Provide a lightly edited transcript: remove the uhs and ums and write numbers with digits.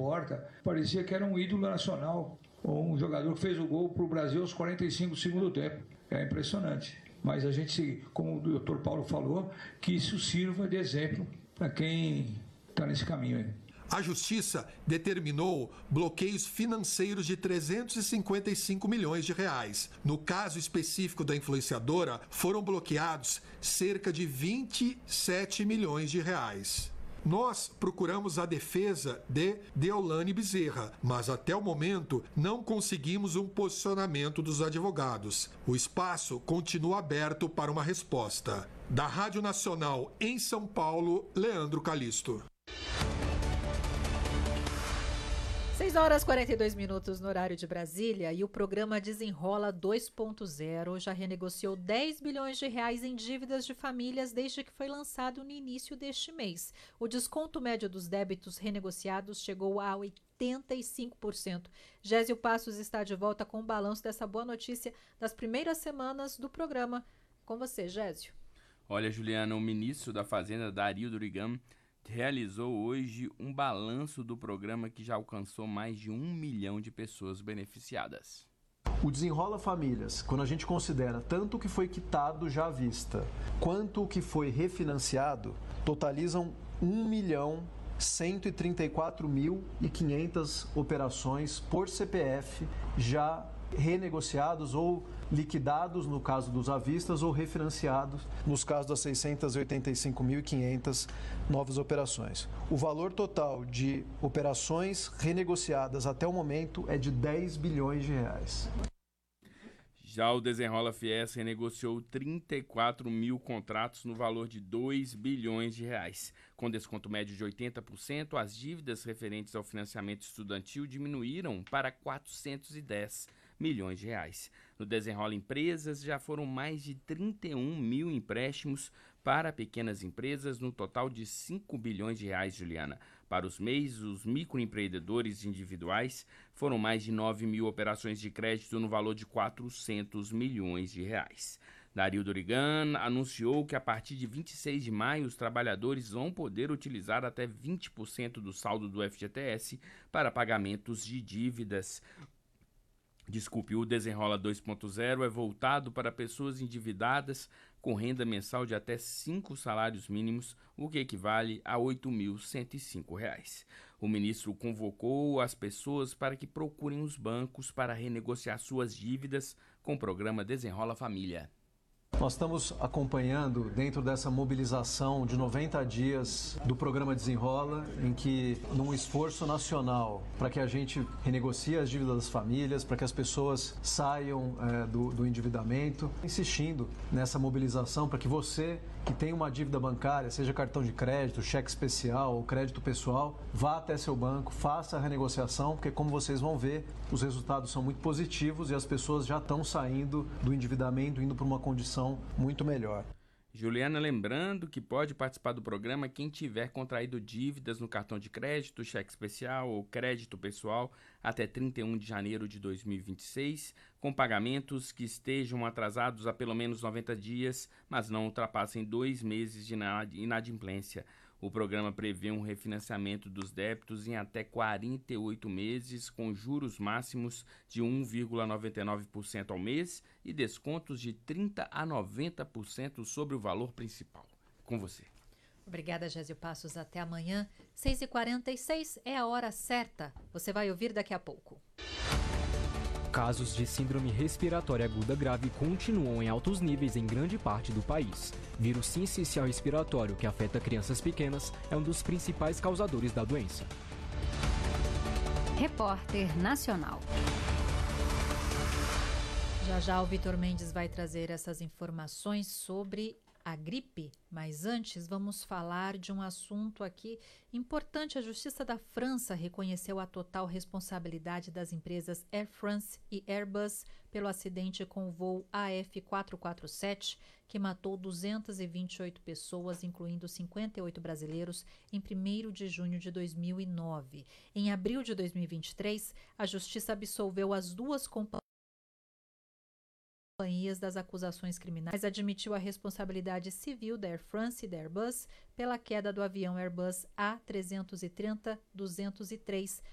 porta. Parecia que era um ídolo nacional, um jogador que fez o gol para o Brasil aos 45 do segundo tempo. É impressionante. Mas a gente, como o doutor Paulo falou, que isso sirva de exemplo para quem está nesse caminho aí. A Justiça determinou bloqueios financeiros de 355 milhões de reais. No caso específico da influenciadora, foram bloqueados cerca de 27 milhões de reais. Nós procuramos a defesa de Deolane Bezerra, mas até o momento não conseguimos um posicionamento dos advogados. O espaço continua aberto para uma resposta. Da Rádio Nacional em São Paulo, Leandro Calixto. 6h42 no horário de Brasília e o programa Desenrola 2.0 já renegociou 10 bilhões de reais em dívidas de famílias desde que foi lançado no início deste mês. O desconto médio dos débitos renegociados chegou a 85%. Gésio Passos está de volta com o balanço dessa boa notícia das primeiras semanas do programa. Com você, Gésio. Olha, Juliana, o ministro da Fazenda, Dario Durigan, realizou hoje um balanço do programa que já alcançou mais de 1 milhão de pessoas beneficiadas. O Desenrola Famílias, quando a gente considera tanto o que foi quitado já à vista, quanto o que foi refinanciado, totalizam 1.134.500 operações por CPF já renegociados ou liquidados no caso dos à vistas ou refinanciados nos casos das 685.500 novas operações. O valor total de operações renegociadas até o momento é de 10 bilhões de reais. Já o Desenrola Fies renegociou 34 mil contratos no valor de 2 bilhões de reais. Com desconto médio de 80%, as dívidas referentes ao financiamento estudantil diminuíram para 410 milhões de reais. No Desenrola Empresas, já foram mais de 31 mil empréstimos para pequenas empresas, no total de 5 bilhões de reais, Juliana. Para os MEIs, os microempreendedores individuais, foram mais de 9 mil operações de crédito no valor de 400 milhões de reais. Dario Durigan anunciou que a partir de 26 de maio os trabalhadores vão poder utilizar até 20% do saldo do FGTS para pagamentos de dívidas. O Desenrola 2.0 é voltado para pessoas endividadas com renda mensal de até 5 salários mínimos, o que equivale a R$ 8.105. O ministro convocou as pessoas para que procurem os bancos para renegociar suas dívidas com o programa Desenrola Família. Nós estamos acompanhando dentro dessa mobilização de 90 dias do programa Desenrola, em que, num esforço nacional para que a gente renegocie as dívidas das famílias, para que as pessoas saiam do endividamento, insistindo nessa mobilização para que você que tem uma dívida bancária, seja cartão de crédito, cheque especial ou crédito pessoal, vá até seu banco, faça a renegociação, porque como vocês vão ver, os resultados são muito positivos e as pessoas já estão saindo do endividamento, indo para uma condição muito melhor. Juliana, lembrando que pode participar do programa quem tiver contraído dívidas no cartão de crédito, cheque especial ou crédito pessoal até 31 de janeiro de 2026, com pagamentos que estejam atrasados há pelo menos 90 dias, mas não ultrapassem 2 meses de inadimplência. O programa prevê um refinanciamento dos débitos em até 48 meses, com juros máximos de 1,99% ao mês e descontos de 30% a 90% sobre o valor principal. Com você. Obrigada, Gésio Passos. Até amanhã. 6h46 é a hora certa. Você vai ouvir daqui a pouco. Casos de síndrome respiratória aguda grave continuam em altos níveis em grande parte do país. Vírus sincicial respiratório, que afeta crianças pequenas, é um dos principais causadores da doença. Repórter Nacional. Já já o Vitor Mendes vai trazer essas informações sobre a gripe, mas antes vamos falar de um assunto aqui importante. A Justiça da França reconheceu a total responsabilidade das empresas Air France e Airbus pelo acidente com o voo AF447, que matou 228 pessoas, incluindo 58 brasileiros, em 1º de junho de 2009. Em abril de 2023, a Justiça absolveu as duas companhias das acusações criminais, admitiu a responsabilidade civil da Air France e da Airbus pela queda do avião Airbus A330-203